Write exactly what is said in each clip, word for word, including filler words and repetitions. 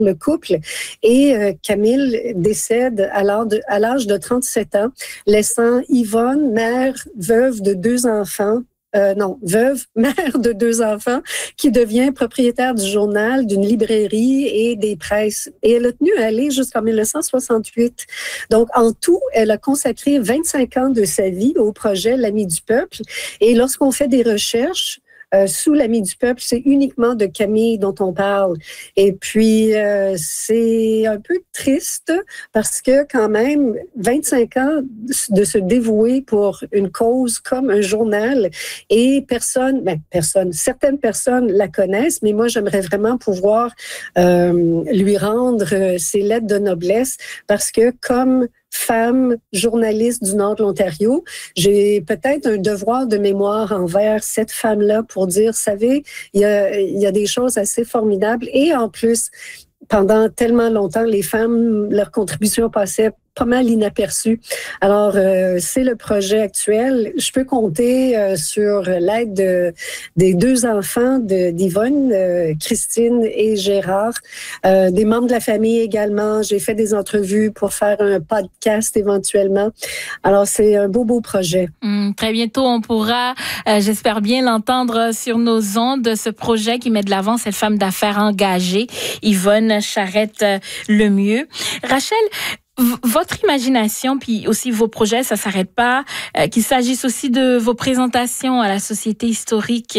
le couple. Et euh, Camille décède à l'âge de, à l'âge de trente-sept ans, laissant Yvonne, mère, veuve de deux enfants, Euh, non, veuve, mère de deux enfants, qui devient propriétaire du journal, d'une librairie et des presses. Et elle a tenu à aller jusqu'en dix-neuf cent soixante-huit. Donc, en tout, elle a consacré vingt-cinq ans de sa vie au projet L'Ami du peuple. Et lorsqu'on fait des recherches, Euh, sous l'Ami du peuple, c'est uniquement de Camille dont on parle. Et puis, euh, c'est un peu triste parce que quand même, vingt-cinq ans de se dévouer pour une cause comme un journal et personne, ben, personne, certaines personnes la connaissent, mais moi, j'aimerais vraiment pouvoir euh, lui rendre ses lettres de noblesse parce que comme femme journaliste du nord de l'Ontario, j'ai peut-être un devoir de mémoire envers cette femme-là pour dire, vous savez, il y a, il y a des choses assez formidables. Et en plus, pendant tellement longtemps, les femmes, leur contribution passait pas mal inaperçue. Alors, euh, c'est le projet actuel. Je peux compter euh, sur l'aide de, des deux enfants de, d'Yvonne, euh, Christine et Gérard, euh, des membres de la famille également. J'ai fait des entrevues pour faire un podcast éventuellement. Alors, c'est un beau, beau projet. Mmh, très bientôt, on pourra, euh, j'espère bien, l'entendre sur nos ondes, ce projet qui met de l'avant cette femme d'affaires engagée, Yvonne Charette-Lemieux. Rachel, votre imagination, puis aussi vos projets, ça s'arrête pas. Euh, qu'il s'agisse aussi de vos présentations à la Société historique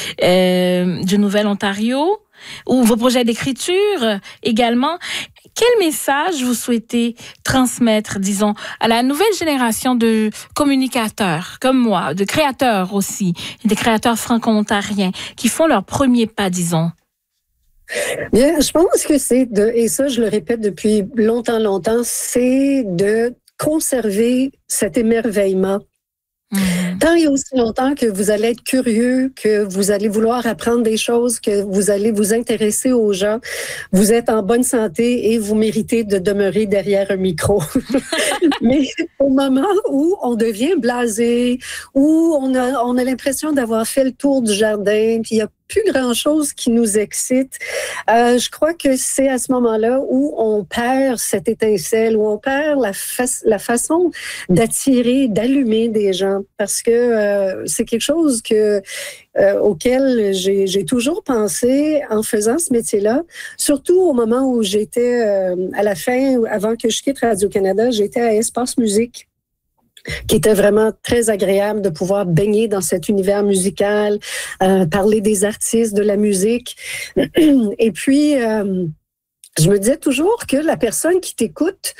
euh, du Nouvel-Ontario ou vos projets d'écriture également. Quel message vous souhaitez transmettre, disons, à la nouvelle génération de communicateurs comme moi, de créateurs aussi, des créateurs franco-ontariens qui font leur premier pas, disons? Bien, je pense que c'est de, et ça je le répète depuis longtemps, longtemps, c'est de conserver cet émerveillement. Mmh. Tant et aussi longtemps que vous allez être curieux, que vous allez vouloir apprendre des choses, que vous allez vous intéresser aux gens, vous êtes en bonne santé et vous méritez de demeurer derrière un micro. Mais au moment où on devient blasé, où on a, on a l'impression d'avoir fait le tour du jardin, puis il y a plus grand-chose qui nous excite. Euh, je crois que c'est à ce moment-là où on perd cette étincelle, où on perd la, fa- la façon d'attirer, d'allumer des gens. Parce que euh, c'est quelque chose que, euh, auquel j'ai, j'ai toujours pensé en faisant ce métier-là. Surtout au moment où j'étais, euh, à la fin, avant que je quitte Radio-Canada, j'étais à Espace Musique, qui était vraiment très agréable de pouvoir baigner dans cet univers musical, euh, parler des artistes, de la musique. Et puis, euh, je me disais toujours que la personne qui t'écoute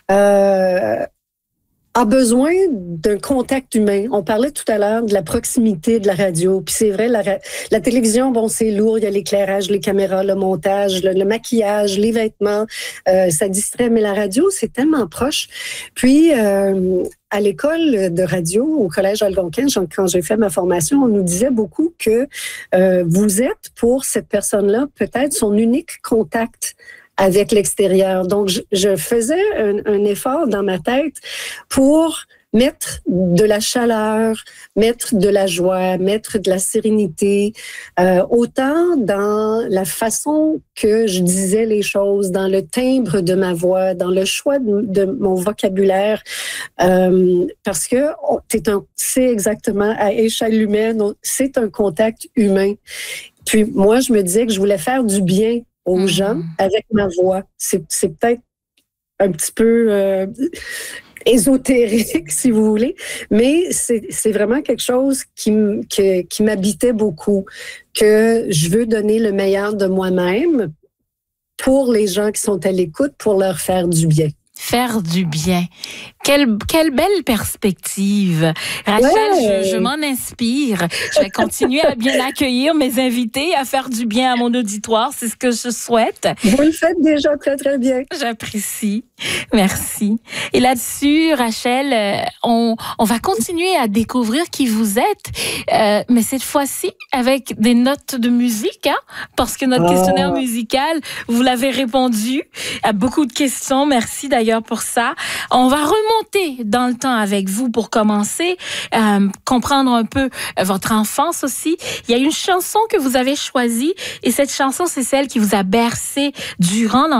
euh, a besoin d'un contact humain. On parlait tout à l'heure de la proximité de la radio. Puis c'est vrai, la, la télévision, bon, c'est lourd. Il y a l'éclairage, les caméras, le montage, le, le maquillage, les vêtements. Euh, ça distrait. Mais la radio, c'est tellement proche. Puis, euh, à l'école de radio, au Collège Algonquin, quand j'ai fait ma formation, on nous disait beaucoup que euh, vous êtes, pour cette personne-là, peut-être son unique contact avec l'extérieur. Donc, je, je faisais un, un effort dans ma tête pour mettre de la chaleur, mettre de la joie, mettre de la sérénité, euh, autant dans la façon que je disais les choses, dans le timbre de ma voix, dans le choix de, de mon vocabulaire, euh, parce que oh, t'es un, c'est exactement à échelle humaine, c'est un contact humain. Puis moi, je me disais que je voulais faire du bien aux mmh. gens avec ma voix. C'est, c'est peut-être un petit peu euh, ésotérique, si vous voulez, mais c'est, c'est vraiment quelque chose qui, que, qui m'habitait beaucoup, que je veux donner le meilleur de moi-même pour les gens qui sont à l'écoute, pour leur faire du bien. Faire du bien. Quelle, quelle belle perspective. Rachel, ouais. je, je m'en inspire. Je vais continuer à bien accueillir mes invités, à faire du bien à mon auditoire. C'est ce que je souhaite. Vous le faites déjà très, très bien. J'apprécie. Merci. Et là-dessus, Rachel, on, on va continuer à découvrir qui vous êtes, euh, mais cette fois-ci avec des notes de musique, hein, parce que notre oh. questionnaire musical, vous l'avez répondu à beaucoup de questions. Merci d'ailleurs pour ça. On va remonter dans le temps avec vous pour commencer, euh, comprendre un peu votre enfance aussi. Il y a une chanson que vous avez choisie et cette chanson, c'est celle qui vous a bercé durant l'enfance.